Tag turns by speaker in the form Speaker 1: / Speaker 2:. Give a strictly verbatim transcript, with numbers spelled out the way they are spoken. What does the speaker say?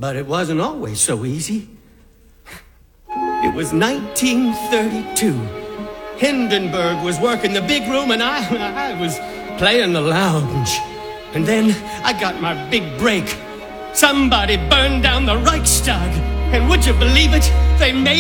Speaker 1: But it wasn't always so easy. It was nineteen thirty-two. Hindenburg was working the big room and I, I was playing the lounge. And then I got my big break. Somebody burned down the Reichstag. And would you believe it? They made